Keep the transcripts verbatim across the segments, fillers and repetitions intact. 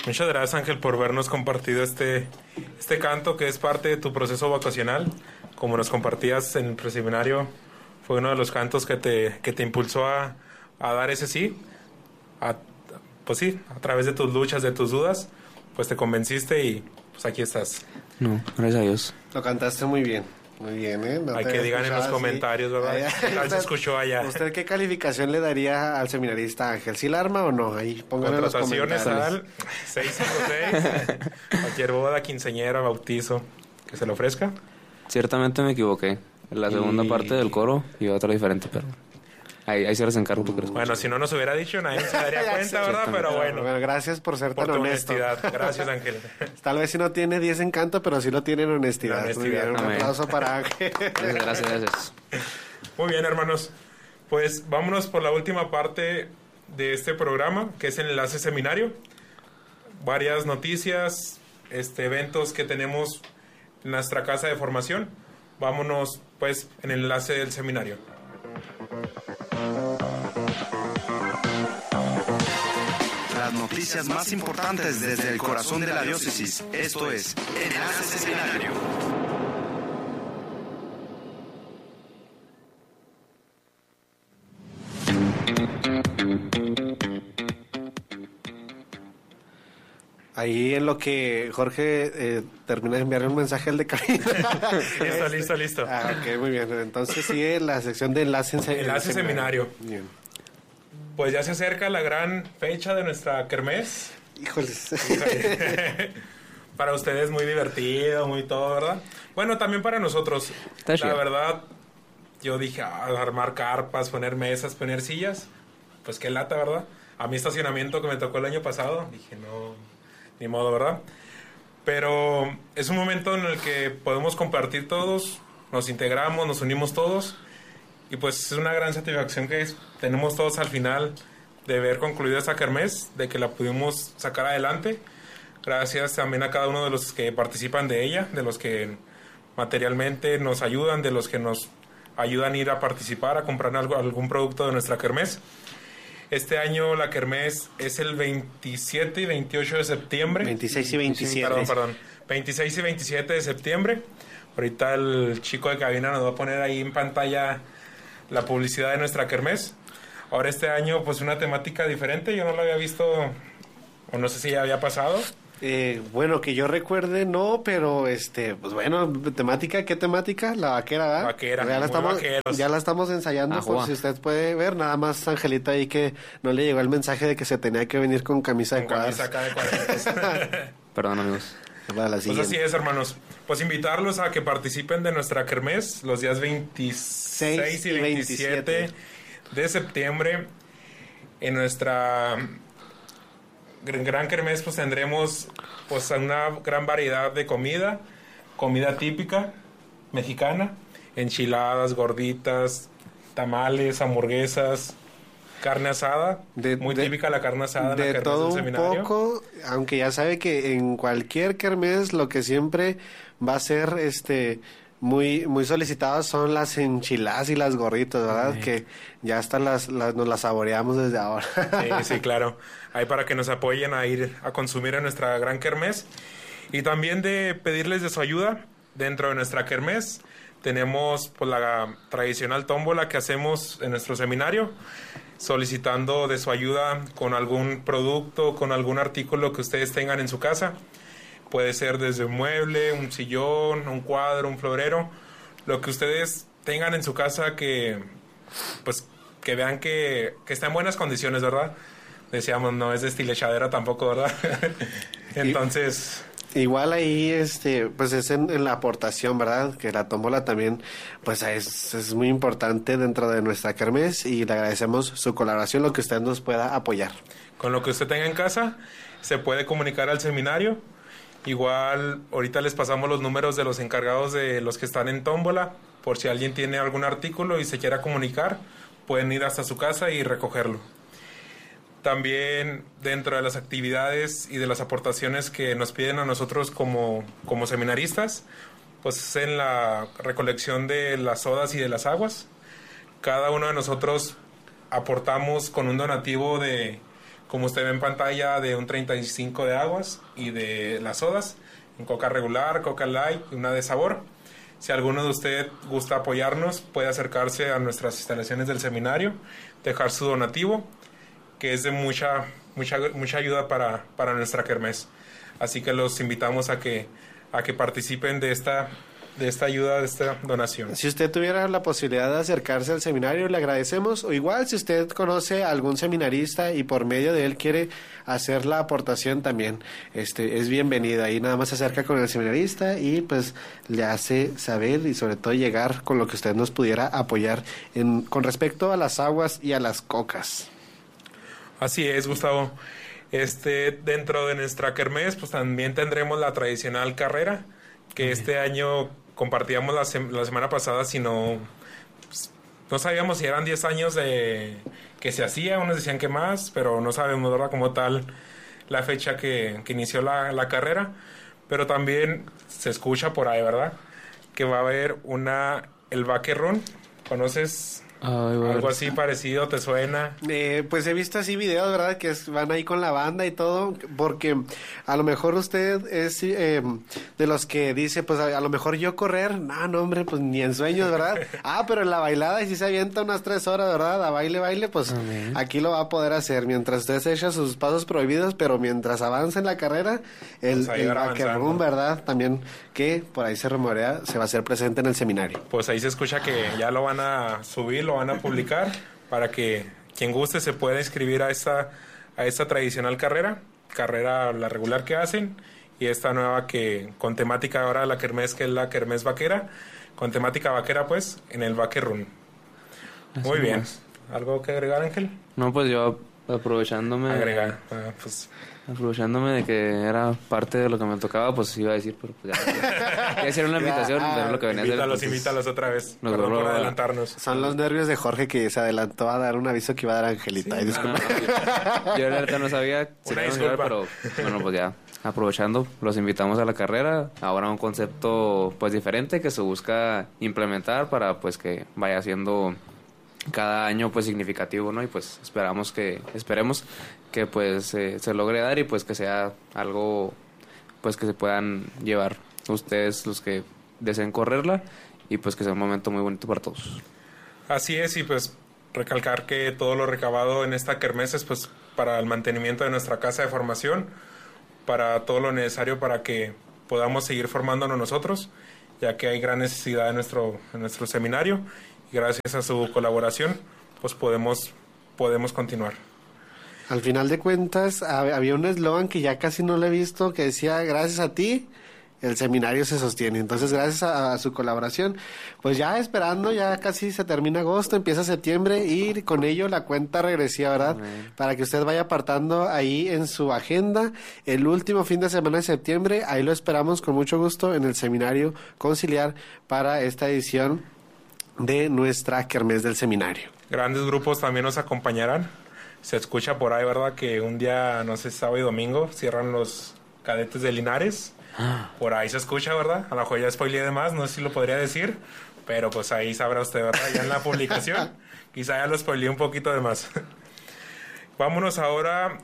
Muchas gracias, Ángel, por vernos compartido este, este canto que es parte de tu proceso vocacional. Como nos compartías en el preseminario, fue uno de los cantos que te, que te impulsó a, a dar ese sí. A, pues sí, a través de tus luchas, de tus dudas, pues te convenciste y pues aquí estás. No, gracias a Dios. Lo cantaste muy bien. Muy bien, ¿eh? No Hay que digan en los comentarios, ¿verdad? Ahí se escuchó allá. ¿Usted qué calificación le daría al seminarista Ángel? ¿Sí la arma o no? Ahí pónganlo en los comentarios. Al seis cinco seis. Cualquier boda, quinceañera, bautizo que se le ofrezca. Ciertamente me equivoqué. En la segunda y... parte del coro y otra diferente, pero ahí, ahí se les encargo. Uh, bueno, si no nos hubiera dicho, nadie se daría cuenta, ¿verdad? Pero bueno. bueno. Gracias por ser por tan tu honesto. honestidad. Gracias, Ángel. Tal vez si no tiene diez en canto, pero sí lo tiene en honestidad. honestidad. Muy bien, un Amén. aplauso para Ángel. Gracias, gracias, gracias. Muy bien, hermanos. Pues vámonos por la última parte de este programa, que es el enlace seminario. Varias noticias, este, eventos que tenemos en nuestra casa de formación. Vámonos, pues, en el enlace del seminario. Las noticias más importantes desde el corazón de la diócesis. Esto es Enlace Seminario. Ahí en lo que Jorge eh, termina de enviarle un mensaje al de cabina. listo, listo, listo. Ah, ok, muy bien. Entonces sigue la sección de enlace, en enlace seminario. seminario. Bien. Pues ya se acerca la gran fecha de nuestra kermés. Híjoles. Para ustedes muy divertido, muy todo, ¿verdad? Bueno, también para nosotros. Está la chido. Verdad, yo dije, ah, armar carpas, poner mesas, poner sillas. Pues qué lata, ¿verdad? A mi estacionamiento que me tocó el año pasado, dije, no, ni modo, ¿verdad? Pero es un momento en el que podemos compartir todos, nos integramos, nos unimos todos. Y pues es una gran satisfacción que es, tenemos todos al final de ver concluido esta kermés, de que la pudimos sacar adelante. Gracias también a cada uno de los que participan de ella, de los que materialmente nos ayudan, de los que nos ayudan a ir a participar, a comprar algo, algún producto de nuestra kermés. Este año la kermés es el veintisiete y veintiocho de septiembre. veintiséis y veintisiete. Perdón, perdón. veintiséis y veintisiete de septiembre. Ahorita el chico de cabina nos va a poner ahí en pantalla la publicidad de nuestra kermés. Ahora este año pues una temática diferente, yo no lo había visto, o no sé si ya había pasado. Eh, bueno, que yo recuerde, no, pero este, pues bueno, temática, ¿qué temática? La vaquera, ¿verdad? Vaquera, ya la estamos, vaqueros. ya la estamos ensayando, Ajua. Por si usted puede ver, nada más Angelita ahí que no le llegó el mensaje de que se tenía que venir con camisa con de cuadros. Camisa acá de cuadros. Perdón, amigos. Pues así es, hermanos. Pues invitarlos a que participen de nuestra kermés los días veintiséis y veintisiete de septiembre. En nuestra gran kermés pues tendremos pues una gran variedad de comida, comida típica mexicana, enchiladas, gorditas, tamales, hamburguesas, carne asada, de, muy de, típica la carne asada. De en la todo del un seminario. poco, aunque ya sabe que en cualquier kermés lo que siempre va a ser este muy muy solicitadas son las enchiladas y las gorditas, ¿verdad? Sí. Que ya hasta las, las nos las saboreamos desde ahora. Sí, sí, claro. Ahí para que nos apoyen a ir a consumir en nuestra gran kermés. Y también de pedirles de su ayuda dentro de nuestra kermés. Tenemos pues la tradicional tómbola que hacemos en nuestro seminario, solicitando de su ayuda con algún producto, con algún artículo que ustedes tengan en su casa. Puede ser desde un mueble, un sillón, un cuadro, un florero, lo que ustedes tengan en su casa que pues que vean que, que está en buenas condiciones, ¿verdad? Decíamos, no es destilechadera tampoco, ¿verdad? Entonces... Igual ahí, este, pues es en, en la aportación, ¿verdad? Que la tómbola también, pues es, es muy importante dentro de nuestra kermés y le agradecemos su colaboración, lo que usted nos pueda apoyar. Con lo que usted tenga en casa, se puede comunicar al seminario. Igual, ahorita les pasamos los números de los encargados de los que están en tómbola, por si alguien tiene algún artículo y se quiera comunicar, pueden ir hasta su casa y recogerlo. También dentro de las actividades y de las aportaciones que nos piden a nosotros como, como seminaristas, pues en la recolección de las sodas y de las aguas. Cada uno de nosotros aportamos con un donativo de como usted ve en pantalla, de un treinta y cinco de aguas y de las sodas, en Coca regular, Coca Light y una de sabor. Si alguno de ustedes gusta apoyarnos, puede acercarse a nuestras instalaciones del seminario, dejar su donativo, que es de mucha, mucha, mucha ayuda para, para nuestra kermés. Así que los invitamos a que, a que participen de esta, de esta ayuda, de esta donación. Si usted tuviera la posibilidad de acercarse al seminario, le agradecemos. O igual, si usted conoce a algún seminarista y por medio de él quiere hacer la aportación también, este, es bienvenido. Ahí nada más se acerca con el seminarista y pues le hace saber y sobre todo llegar con lo que usted nos pudiera apoyar en, con respecto a las aguas y a las cocas. Así es, Gustavo. Este, dentro de nuestra kermés, pues también tendremos la tradicional carrera, que este año compartíamos la, sem- la semana pasada, si no, pues, no sabíamos si eran diez años de que se hacía, unos decían que más, pero no sabemos, ¿verdad?, como tal la fecha que, que inició la, la carrera. Pero también se escucha por ahí, ¿verdad?, que va a haber una, el vaquerrón. ¿Conoces Ay, bueno. algo así parecido? ¿Te suena? Eh, pues he visto así videos, ¿verdad? Que es- van ahí con la banda y todo, porque a lo mejor usted es eh, de los que dice, pues a, a lo mejor yo correr, no, no, hombre, pues ni en sueños, ¿verdad? Ah, pero en la bailada, y si se avienta unas tres horas, ¿verdad? A baile, baile, pues Amén. aquí lo va a poder hacer, mientras usted se echa sus pasos prohibidos, pero mientras avanza en la carrera, el, Pues ahí el va vaquerón, avanzando. ¿verdad? También que por ahí se rumorea, se va a hacer presente en el seminario. Pues ahí se escucha que ya lo van a subir, lo van a publicar, para que quien guste se pueda inscribir a esta, a esta tradicional carrera, carrera la regular que hacen, y esta nueva que con temática ahora la kermés, que es la kermés vaquera, con temática vaquera pues, en el vaquerrun. Así Muy bien. es. ¿Algo que agregar, Ángel? No, pues yo aprovechándome... Agregar. Ah, pues, Aprovechándome de que era parte de lo que me tocaba, pues iba a decir, pero pues ya. Ya hicieron la invitación, Ya, pero lo que venía a hacer. invítalos, entonces, invítalos otra vez. nos Perdón vuelvo por a- adelantarnos. Son los nervios de Jorge que se adelantó a dar un aviso que iba a dar Angelita. Ay, No, no, disculpa. no, yo, yo la verdad no sabía si Una lo iban a disculpa. llevar, pero bueno, pues ya, aprovechando, los invitamos a la carrera. Ahora un concepto pues diferente que se busca implementar para pues que vaya siendo cada año pues significativo, ¿no? Y pues esperamos que, esperemos que pues eh, se logre dar y pues que sea algo pues que se puedan llevar ustedes los que deseen correrla y pues que sea un momento muy bonito para todos. Así es, y pues recalcar que todo lo recabado en esta kermés es pues para el mantenimiento de nuestra casa de formación, para todo lo necesario para que podamos seguir formándonos nosotros, ya que hay gran necesidad en nuestro, en nuestro seminario, y gracias a su colaboración pues podemos, podemos continuar. Al final de cuentas, hab- había un eslogan que ya casi no lo he visto, que decía, gracias a ti, el seminario se sostiene. Entonces, gracias a, a su colaboración, pues ya esperando, ya casi se termina agosto, empieza septiembre, y con ello la cuenta regresiva, ¿verdad? Amén. Para que usted vaya apartando ahí en su agenda el último fin de semana de septiembre. Ahí lo esperamos con mucho gusto en el seminario conciliar para esta edición de nuestra kermés del seminario. Grandes grupos también nos acompañarán. Se escucha por ahí, ¿verdad?, que un día, no sé, sábado y domingo, cierran los cadetes de Linares. Por ahí se escucha, ¿verdad? A lo mejor ya spoileé de más, no sé si lo podría decir, pero pues ahí sabrá usted, ¿verdad? Ya en la publicación. Quizá ya lo spoileé un poquito de más. Vámonos ahora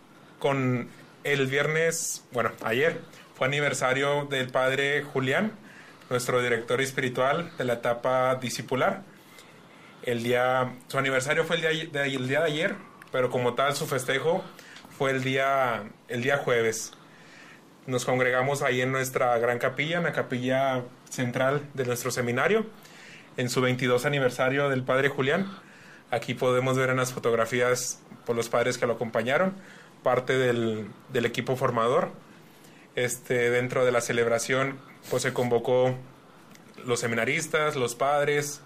con el viernes, bueno, ayer fue aniversario del padre Julián, nuestro director espiritual de la etapa discipular. El día, su aniversario fue el día de, el día de ayer, pero como tal su festejo fue el día, el día jueves. Nos congregamos ahí en nuestra gran capilla, en la capilla central de nuestro seminario, en su veintidós aniversario del padre Julián. Aquí podemos ver en las fotografías por los padres que lo acompañaron, parte del, del equipo formador. Este, dentro de la celebración pues se convocó los seminaristas, los padres,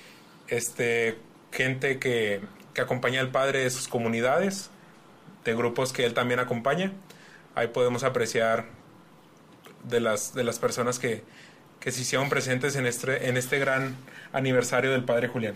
este, gente que, que acompaña al padre de sus comunidades, de grupos que él también acompaña. Ahí podemos apreciar de las, de las personas que, que se hicieron presentes en este, en este gran aniversario del padre Julián.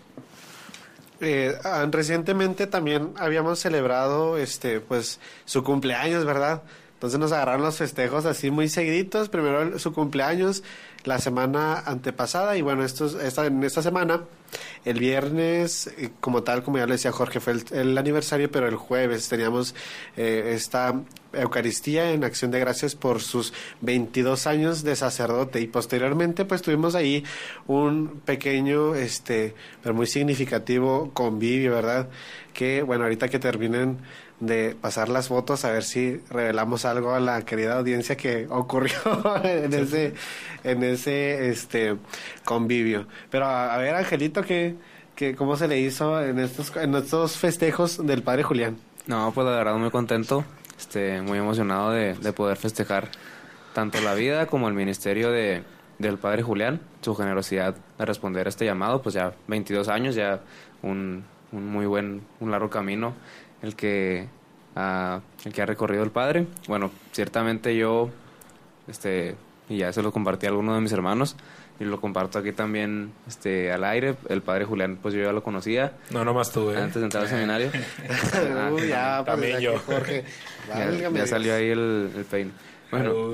Eh, ah, recientemente también habíamos celebrado este pues su cumpleaños, ¿verdad? Entonces nos agarraron los festejos así muy seguiditos. Primero el- su cumpleaños, la semana antepasada y bueno, esto, esta, en esta semana, el viernes, eh, como tal, como ya le decía Jorge, fue el, el aniversario, pero el jueves teníamos eh, esta Eucaristía en acción de gracias por sus veintidós años de sacerdote y posteriormente pues tuvimos ahí un pequeño, este, pero muy significativo convivio, ¿verdad? Que bueno, ahorita que terminen de pasar las fotos, a ver si revelamos algo a la querida audiencia que ocurrió en ese, en ese este convivio. Pero a, a ver, Angelito, ¿qué, qué, ¿cómo se le hizo en estos, en estos festejos del Padre Julián? No, pues la verdad muy contento, este, muy emocionado de, de poder festejar tanto la vida como el ministerio de, del Padre Julián, su generosidad de responder a este llamado, pues ya veintidós años, ya un, un muy buen, un largo camino el que, uh, el que ha recorrido el Padre. Bueno, ciertamente yo, este, y ya se lo compartí a alguno de mis hermanos, y lo comparto aquí también este al aire. El Padre Julián, pues yo ya lo conocía. No, nomás tú, ¿eh? Antes de entrar al seminario. ah, Uy, ya, pues, también yo. Jorge, ya, ya salió ahí el, el peine. Bueno,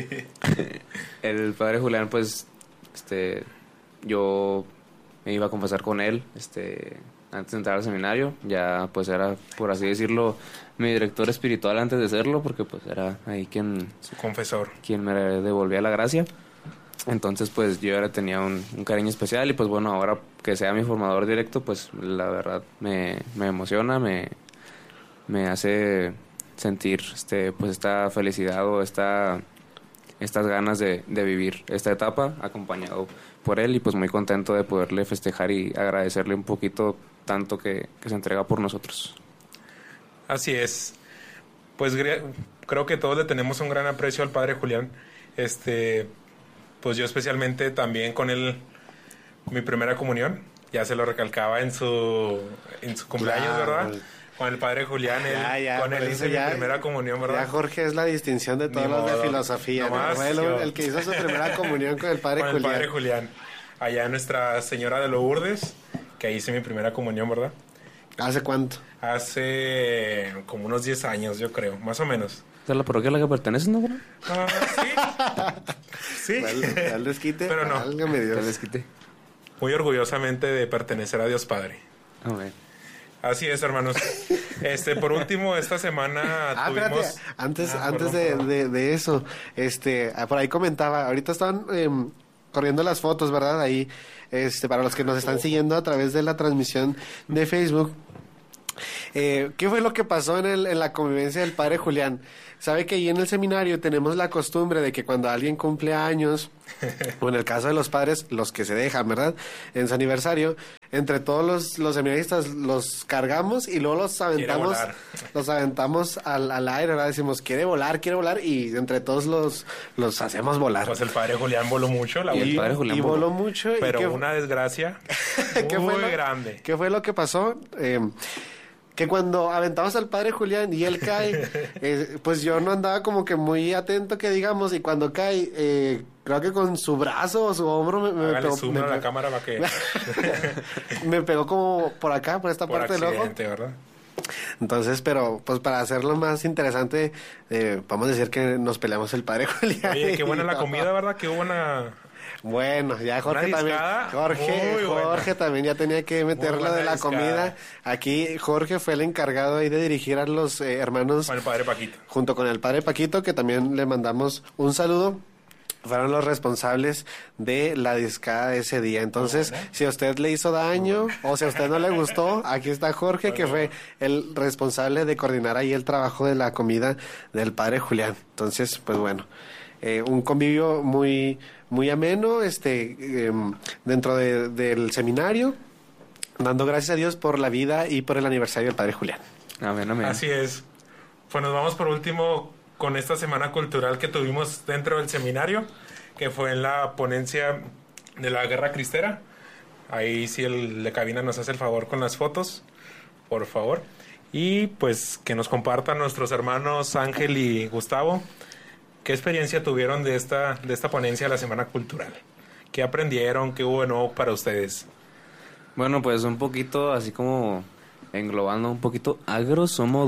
el Padre Julián, pues, este, yo me iba a confesar con él, este, antes de entrar al seminario. Ya, pues, era, por así decirlo, mi director espiritual antes de serlo, porque, pues, era ahí quien... Su confesor. Quien me devolvía la gracia. Entonces, pues, yo ahora tenía un, un cariño especial y, pues, bueno, ahora que sea mi formador directo, pues, la verdad me, me emociona, me, me hace sentir, este, pues, esta felicidad o esta, estas ganas de, de vivir esta etapa acompañado por él y, pues, muy contento de poderle festejar y agradecerle un poquito tanto que, que se entrega por nosotros. Así es. Pues creo que todos le tenemos un gran aprecio al Padre Julián. Este... Pues yo especialmente también con él, mi primera comunión, ya se lo recalcaba en su en su cumpleaños, claro, ¿verdad? Con el Padre Julián, él, ya, ya, con él hice ya, mi primera comunión, ¿verdad? Ya Jorge es la distinción de todos los de filosofía, no más, ¿no? el, el que hizo su primera comunión con el Padre con Julián. Con el Padre Julián, allá en Nuestra Señora de Lourdes, que ahí hice mi primera comunión, ¿verdad? ¿Hace cuánto? Hace como unos diez años, yo creo, más o menos. ¿Es la parroquia a la que perteneces, no, bro? Ah, sí. Sí. Al, al desquite. Pero no. Válgame Dios. Al desquite. Muy orgullosamente de pertenecer a Dios Padre. Okay. Así es, hermanos. Este, por último, esta semana ah, tuvimos... Espérate. Antes, ah, antes perdón, de, perdón. De, de eso, este, por ahí comentaba, ahorita están eh, corriendo las fotos, ¿verdad? Ahí, este, para los que nos están siguiendo a través de la transmisión de Facebook. Eh, ¿Qué fue lo que pasó en, el, en la convivencia del Padre Julián? Sabe que ahí en el seminario tenemos la costumbre de que cuando alguien cumple años, o en el caso de los padres, los que se dejan, ¿verdad? En su aniversario, entre todos los, los seminaristas los cargamos y luego los aventamos, los aventamos al, al aire, ¿verdad? Decimos, quiere volar, quiere volar, y entre todos los, los hacemos volar. Pues el Padre Julián voló mucho, la y el Padre Julián y voló, voló mucho. Pero y que, una desgracia ¿qué muy fue lo, grande. ¿Qué fue lo que pasó? Eh, que cuando aventamos al Padre Julián y él cae, eh, pues yo no andaba como que muy atento, que digamos, y cuando cae, eh, creo que con su brazo o su hombro me, me Hágale pegó. zoom Me, a la me, cámara para que... me pegó como por acá, por esta por parte del ojo. ¿verdad? Entonces, pero pues para hacerlo más interesante, eh, vamos a decir que nos peleamos el Padre Julián. Oye, qué buena la comida, ¿verdad? Qué buena... Bueno, ya Jorge también, Jorge, Jorge también ya tenía que meterlo de la discada. Comida. Aquí Jorge fue el encargado ahí de dirigir a los eh, hermanos. Con el Padre Paquito. Junto con el Padre Paquito, que también le mandamos un saludo. Fueron los responsables de la discada de ese día. Entonces, bueno, si a usted le hizo daño o si a usted no le gustó, aquí está Jorge, bueno, que fue el responsable de coordinar ahí el trabajo de la comida del Padre Julián. Entonces, pues bueno, eh, un convivio muy... muy ameno, este, eh, dentro de, del seminario, dando gracias a Dios por la vida y por el aniversario del Padre Julián. Amén, amén. Así es. Pues nos vamos por último con esta semana cultural que tuvimos dentro del seminario, que fue en la ponencia de la Guerra Cristera. Ahí sí el de cabina nos hace el favor con las fotos, por favor. Y pues que nos compartan nuestros hermanos Ángel y Gustavo. ¿Qué experiencia tuvieron de esta, de esta ponencia de la Semana Cultural? ¿Qué aprendieron? ¿Qué hubo de nuevo para ustedes? Bueno, pues un poquito, así como englobando un poquito, a grosso modo,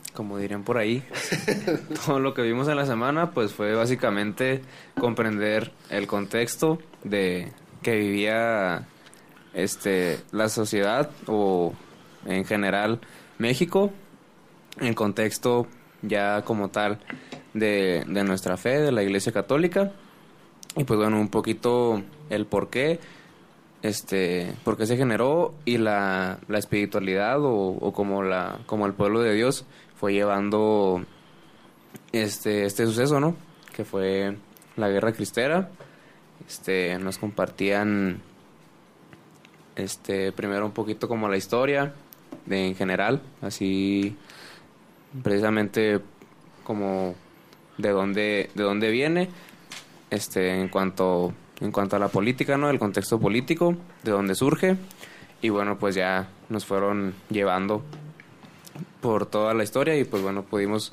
como dirían por ahí, todo lo que vimos en la semana, pues fue básicamente comprender el contexto de que vivía este la sociedad o en general México, en contexto ya como tal de, de nuestra fe, de la Iglesia Católica, y pues bueno, un poquito el por qué, este, por qué se generó y la, la espiritualidad o, o como la, como el pueblo de Dios fue llevando este, este suceso, ¿no? Que fue la Guerra Cristera. Este, nos compartían este, primero un poquito como la historia de, en general, así precisamente como de dónde, de dónde viene, este, en cuanto, en cuanto a la política, ¿no? El contexto político, de dónde surge, y bueno, pues ya nos fueron llevando por toda la historia y pues bueno, pudimos...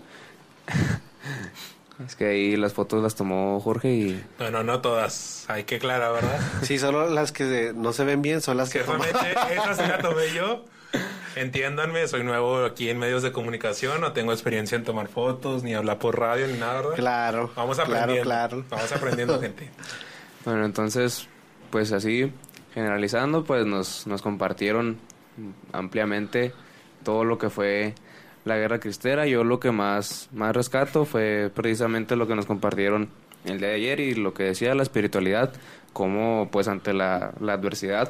Es que ahí las fotos las tomó Jorge y... No, no, no todas. Hay que aclarar, ¿verdad? Sí, solo las que no se ven bien son las que tomé. Esa sí la tomé yo. Entiéndanme, soy nuevo aquí en medios de comunicación, no tengo experiencia en tomar fotos, ni hablar por radio, ni nada, ¿verdad? Claro. Vamos aprendiendo. Claro, claro. Vamos aprendiendo, gente. Bueno, entonces, pues así, generalizando, pues nos, nos compartieron ampliamente todo lo que fue la Guerra Cristera. Yo lo que más, más rescato fue precisamente lo que nos compartieron el día de ayer y lo que decía la espiritualidad, cómo pues ante la, la adversidad,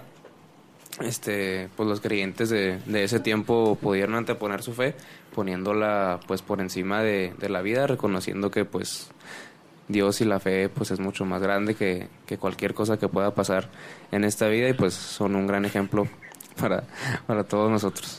este pues los creyentes de, de ese tiempo pudieron anteponer su fe, poniéndola pues por encima de, de la vida, reconociendo que pues Dios y la fe pues es mucho más grande que, que cualquier cosa que pueda pasar en esta vida, y pues son un gran ejemplo para, para todos nosotros.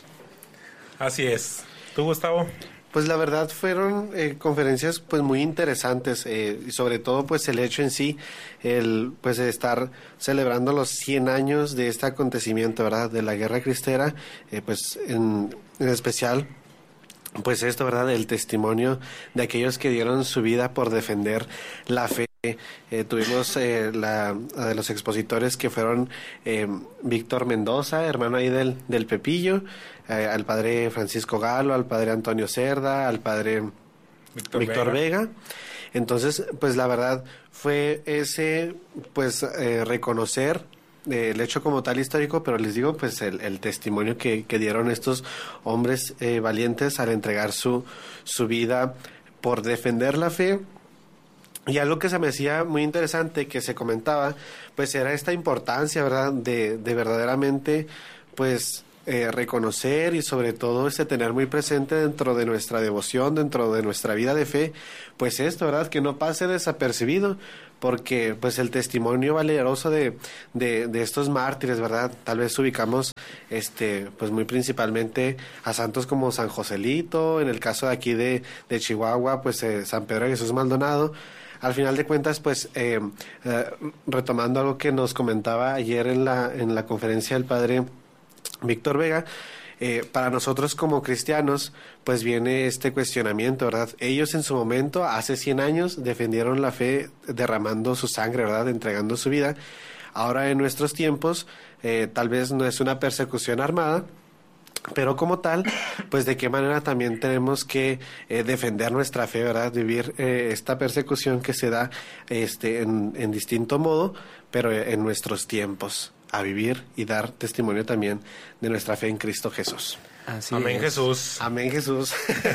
Así es. ¿Tú, Gustavo? Pues la verdad fueron eh, conferencias pues muy interesantes, eh, y sobre todo pues el hecho en sí, el pues de estar celebrando los cien años de este acontecimiento, ¿verdad? De la Guerra Cristera, eh, pues en, en especial pues esto, ¿verdad? El testimonio de aquellos que dieron su vida por defender la fe. Eh, tuvimos eh, la de los expositores que fueron eh, Víctor Mendoza, hermano ahí del, del Pepillo, eh, al padre Francisco Galo, al padre Antonio Cerda, al padre Víctor, Víctor Vega. Vega. Entonces, pues la verdad fue ese, pues eh, reconocer eh, el hecho como tal histórico, pero les digo, pues el, el testimonio que, que dieron estos hombres eh, valientes al entregar su, su vida por defender la fe. Y algo que se me hacía muy interesante que se comentaba, pues era esta importancia, ¿verdad? De, de verdaderamente, pues, eh, reconocer y sobre todo este tener muy presente dentro de nuestra devoción, dentro de nuestra vida de fe, pues esto, ¿verdad? Que no pase desapercibido, porque pues el testimonio valeroso de, de, de estos mártires, ¿verdad? Tal vez ubicamos, este, pues muy principalmente a santos como San Joselito, en el caso de aquí de, de Chihuahua, pues eh, San Pedro de Jesús Maldonado. Al final de cuentas, pues, eh, eh, retomando algo que nos comentaba ayer en la, en la conferencia del padre Víctor Vega, eh, para nosotros como cristianos, pues viene este cuestionamiento, ¿verdad? Ellos en su momento, hace cien años, defendieron la fe derramando su sangre, ¿verdad? Entregando su vida. Ahora en nuestros tiempos, eh, tal vez no es una persecución armada, pero como tal, pues de qué manera también tenemos que eh, defender nuestra fe, ¿verdad? Vivir eh, esta persecución que se da este en, en distinto modo, pero en nuestros tiempos, a vivir y dar testimonio también de nuestra fe en Cristo Jesús. Así Amén, es. Jesús. Amén, Jesús.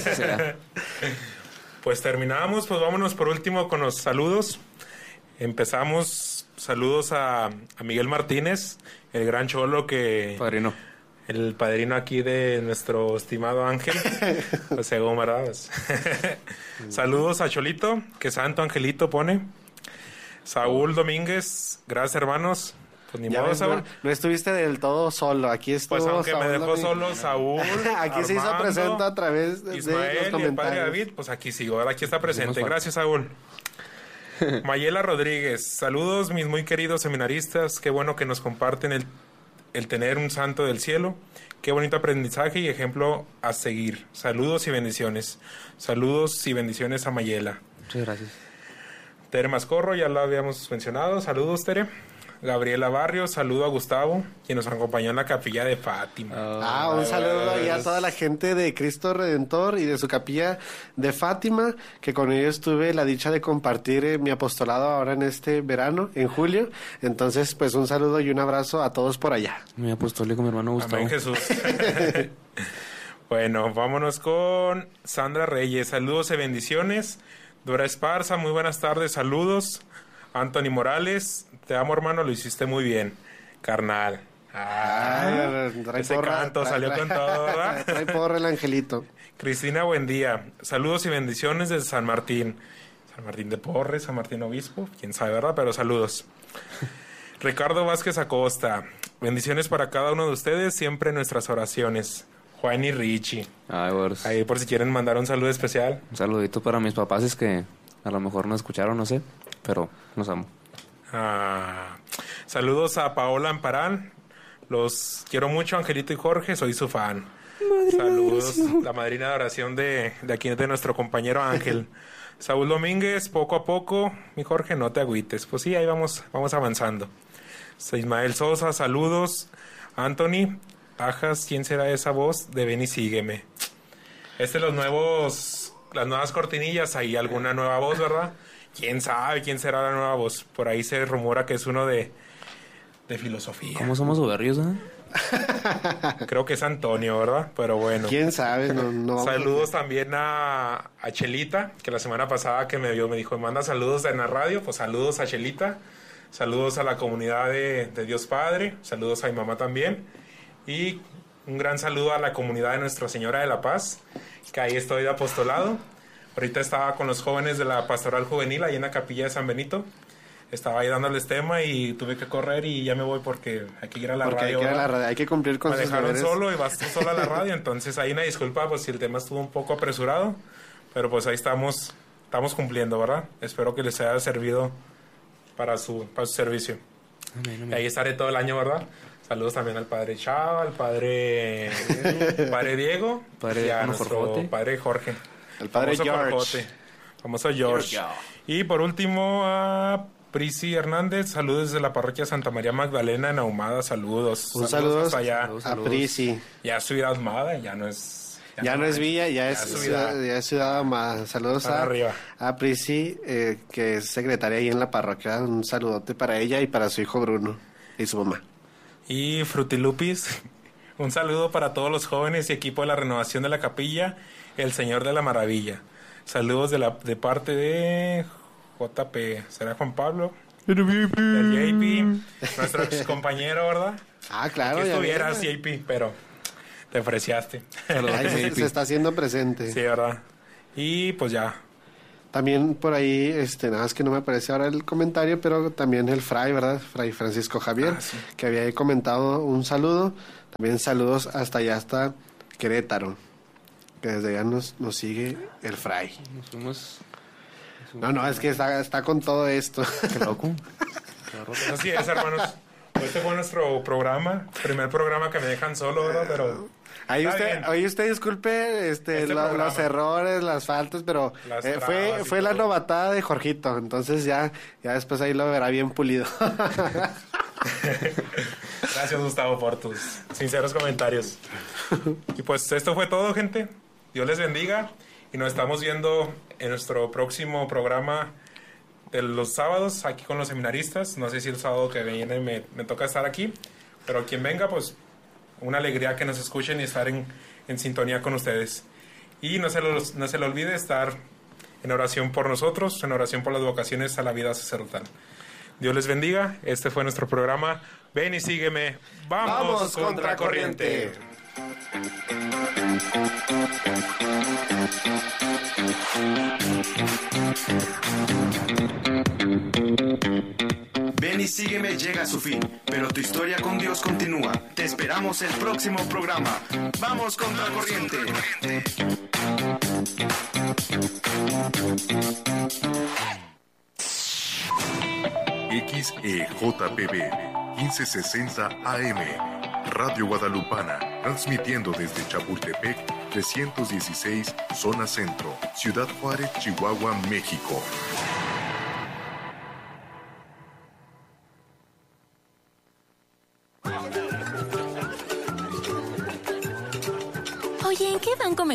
Pues terminamos, pues vámonos por último con los saludos. Empezamos, saludos a, a Miguel Martínez, el gran cholo que... Padrino. El padrino aquí de nuestro estimado Ángel, José Gómez. Saludos a Cholito, que santo Angelito pone. Saúl Domínguez, gracias hermanos. Pues ni ya modo, ves, Saúl. No, no estuviste del todo solo, aquí estuvo Pues aunque Saúl me dejó Domínguez. solo Saúl, aquí Armando, se hizo presente a través de, Ismael de los comentarios. Y el padre David, pues aquí sigo, ahora aquí está presente. Gracias, Saúl. Mayela Rodríguez, saludos mis muy queridos seminaristas, qué bueno que nos comparten el el tener un santo del cielo. Qué bonito aprendizaje y ejemplo a seguir. Saludos y bendiciones. Saludos y bendiciones a Mayela. Muchas gracias. Tere Mascorro, ya la habíamos mencionado. Saludos, Tere. Gabriela Barrios, saludo a Gustavo, quien nos acompañó en la capilla de Fátima. Oh, ah, un saludo ahí a toda la gente de Cristo Redentor y de su capilla de Fátima, que con ellos tuve la dicha de compartir eh, mi apostolado ahora en este verano, en julio. Entonces, pues un saludo y un abrazo a todos por allá. Mi apostólico, mi hermano Gustavo. Amén, Jesús. Bueno, vámonos con Sandra Reyes. Saludos y bendiciones. Dora Esparza, muy buenas tardes, saludos. Anthony Morales, te amo, hermano, lo hiciste muy bien, carnal. Ah, Ay, ese porra, canto trae, salió trae, con todo, ¿verdad? Trae porra el angelito. Cristina, buen día. Saludos y bendiciones desde San Martín. San Martín de Porres, San Martín Obispo, quién sabe, ¿verdad? Pero saludos. Ricardo Vázquez Acosta, bendiciones para cada uno de ustedes, siempre en nuestras oraciones. Juan y Richie. Ay, pues. Ahí por si quieren mandar un saludo especial. Un saludito para mis papás, es que a lo mejor no escucharon, no sé, pero los amo. Ah, saludos a Paola Amparán. Los quiero mucho, Angelito y Jorge, soy su fan. Madrina saludos, la madrina de oración de, de aquí de nuestro compañero Ángel. Saúl Domínguez, poco a poco, mi Jorge, no te agüites. Pues sí, ahí vamos, vamos avanzando. Ismael Sosa, saludos. Anthony Ajas, ¿quién será esa voz? De Ven y Sígueme. Este los nuevos, las nuevas cortinillas, hay alguna nueva voz, ¿verdad? ¿Quién sabe quién será la nueva voz? Por ahí se rumora que es uno de, de filosofía. ¿Cómo somos soberbios, eh? Creo que es Antonio, ¿verdad? Pero bueno. ¿Quién sabe? No, no. Saludos también a, a Chelita, que la semana pasada que me vio me dijo, manda saludos en la radio. Pues saludos a Chelita. Saludos a la comunidad de, de Dios Padre. Saludos a mi mamá también. Y un gran saludo a la comunidad de Nuestra Señora de la Paz, que ahí estoy de apostolado. Ahorita estaba con los jóvenes de la Pastoral Juvenil ahí en la capilla de San Benito. Estaba ahí dándoles tema y tuve que correr y ya me voy porque hay que ir a la porque radio. Hay que ir a la radio, hay que cumplir con me sus dejaron deberes. solo y vas tú solo a la radio, entonces ahí una disculpa pues si el tema estuvo un poco apresurado, pero pues ahí estamos, estamos cumpliendo, ¿verdad? Espero que les haya servido para su, para su servicio. Amén, amén. Y ahí estaré todo el año, ¿verdad? Saludos también al padre Chava, al padre, padre Diego, padre, y a nuestro Jorge. padre Jorge. El padre famoso George. Jorjote, famoso George. George. Y por último a Prisi Hernández, saludos desde la parroquia Santa María Magdalena en Ahumada, saludos. Un saludo hasta allá. Saludos, a Prisi. Ya es ciudad Ahumada, ya no es... Ya, ya no es Villa, ya, ya es ciudad, ya es ciudad Ahumada. Saludos a, a Prisi, eh, que es secretaria ahí en la parroquia. Un saludote para ella y para su hijo Bruno y su mamá. Y Frutilupis, un saludo para todos los jóvenes y equipo de la renovación de la capilla, el Señor de la Maravilla. Saludos de, la, de parte de J P, ¿será Juan Pablo? El J P, nuestro ex compañero, ¿verdad? Ah, claro. Aquí estuvieras, J P, pero te ofreciaste. Ay, se, se está haciendo presente. Sí, ¿verdad? Y pues ya. También por ahí, este, nada más que no me aparece ahora el comentario, pero también el Fray, ¿verdad? Fray Francisco Javier, ah, sí. que había comentado un saludo. También saludos hasta allá, hasta Querétaro, que desde allá nos, nos sigue el Fray. Nos fuimos... No, no, es que está, está con todo esto. Qué loco. Así es, hermanos. Este fue nuestro programa, primer programa que me dejan solo, ¿verdad? Pero... Ahí usted, ahí usted disculpe este, este lo, los errores, las faltas, pero eh, fue fue la novatada de Jorgito, entonces ya ya después ahí lo verá bien pulido. Gracias, Gustavo, por tus sinceros comentarios. Y pues esto fue todo, gente. Dios les bendiga y nos estamos viendo en nuestro próximo programa de los sábados aquí con los seminaristas. No sé si el sábado que viene me, me toca estar aquí, pero quien venga, pues una alegría que nos escuchen y estar en, en sintonía con ustedes. Y no se, los, no se le olvide estar en oración por nosotros, en oración por las vocaciones a la vida sacerdotal. Dios les bendiga. Este fue nuestro programa. Ven y sígueme. Vamos, Vamos contra corriente. Ven y sígueme llega a su fin, pero tu historia con Dios continúa. Te esperamos el próximo programa. Vamos contra corriente. X E J P B quince sesenta A M Radio Guadalupana, transmitiendo desde Chapultepec trescientos dieciséis, zona centro, Ciudad Juárez, Chihuahua, México.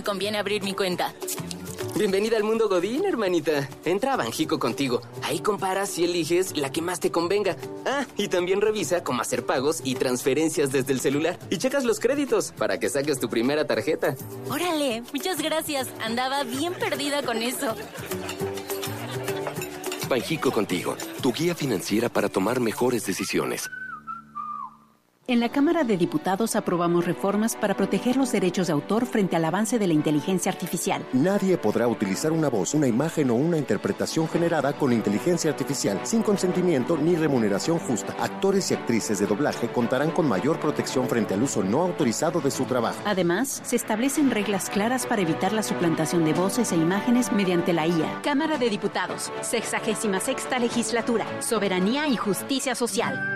conviene abrir mi cuenta. Bienvenida al mundo Godín, hermanita. Entra a Banjico contigo. Ahí comparas y eliges la que más te convenga. Ah, y también revisa cómo hacer pagos y transferencias desde el celular. Y checas los créditos para que saques tu primera tarjeta. Órale, muchas gracias. Andaba bien perdida con eso. Banjico contigo, tu guía financiera para tomar mejores decisiones. En la Cámara de Diputados aprobamos reformas para proteger los derechos de autor frente al avance de la inteligencia artificial. Nadie podrá utilizar una voz, una imagen o una interpretación generada con inteligencia artificial sin consentimiento ni remuneración justa. Actores y actrices de doblaje contarán con mayor protección frente al uso no autorizado de su trabajo. Además, se establecen reglas claras para evitar la suplantación de voces e imágenes mediante la I A. Cámara de Diputados, sexagésima sexta legislatura, soberanía y justicia social.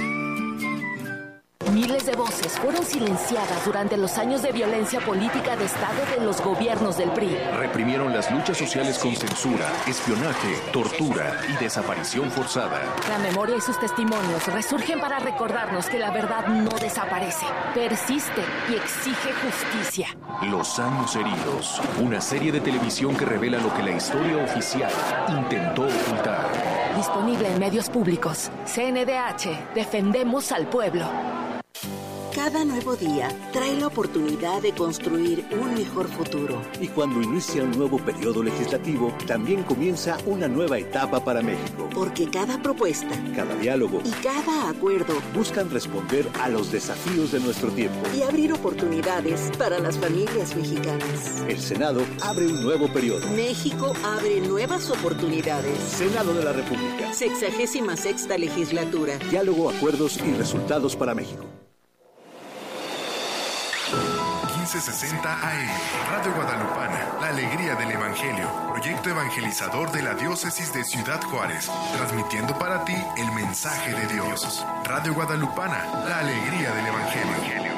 Miles de voces fueron silenciadas durante los años de violencia política de Estado de los gobiernos del P R I. Reprimieron las luchas sociales con censura, espionaje, tortura y desaparición forzada. La memoria y sus testimonios resurgen para recordarnos que la verdad no desaparece, persiste y exige justicia. Los años heridos, una serie de televisión que revela lo que la historia oficial intentó ocultar. Disponible en medios públicos. C N D H, defendemos al pueblo. Cada nuevo día trae la oportunidad de construir un mejor futuro. Y cuando inicia un nuevo periodo legislativo, también comienza una nueva etapa para México. Porque cada propuesta, cada diálogo y cada acuerdo buscan responder a los desafíos de nuestro tiempo y abrir oportunidades para las familias mexicanas. El Senado abre un nuevo periodo. México abre nuevas oportunidades. Senado de la República. Sexagésima sexta legislatura. Diálogo, acuerdos y resultados para México. quince sesenta A M, Radio Guadalupana, la alegría del Evangelio, proyecto evangelizador de la diócesis de Ciudad Juárez, transmitiendo para ti el mensaje de Dios. Radio Guadalupana, la alegría del Evangelio.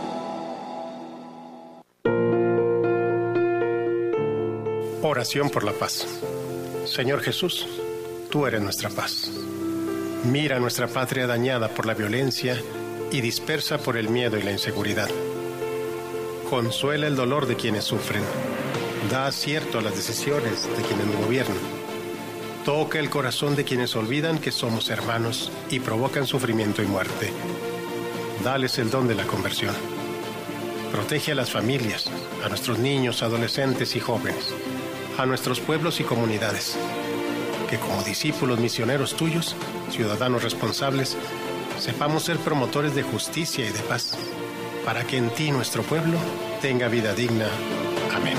Oración por la paz. Señor Jesús, tú eres nuestra paz. Mira nuestra patria dañada por la violencia y dispersa por el miedo y la inseguridad. Consuela el dolor de quienes sufren. Da acierto a las decisiones de quienes nos gobiernan. Toca el corazón de quienes olvidan que somos hermanos y provocan sufrimiento y muerte. Dales el don de la conversión. Protege a las familias, a nuestros niños, adolescentes y jóvenes, a nuestros pueblos y comunidades. Que como discípulos misioneros tuyos, ciudadanos responsables, sepamos ser promotores de justicia y de paz, para que en ti nuestro pueblo tenga vida digna. Amén.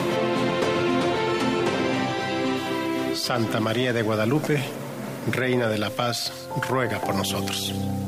Santa María de Guadalupe, Reina de la Paz, ruega por nosotros.